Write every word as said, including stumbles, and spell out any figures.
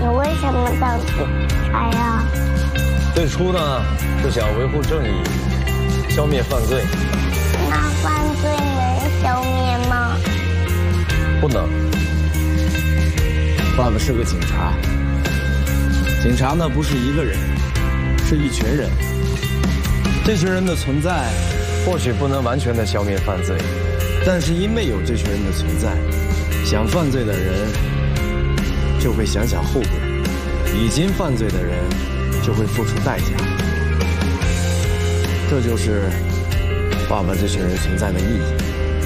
你为什么当警察呀？ 最初呢是想维护正义，消灭犯罪。 那犯罪能消灭吗？ 不能。 爸爸是个警察，警察呢不是一个人，是一群人。这群人的存在， 或许不能完全的消灭犯罪， 但是因为有这群人的存在，想犯罪的人就会想想后果，已经犯罪的人就会付出代价。这就是爸爸这群人存在的意义。